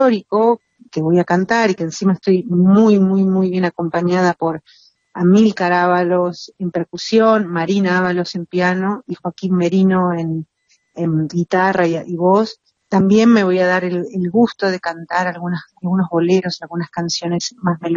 folclórico que voy a cantar y que encima estoy muy, muy, muy bien acompañada por Amílcar Ábalos en percusión, Marina Ábalos en piano y Joaquín Merino en guitarra y voz. También me voy a dar el gusto de cantar algunos boleros, algunas canciones más melódicas.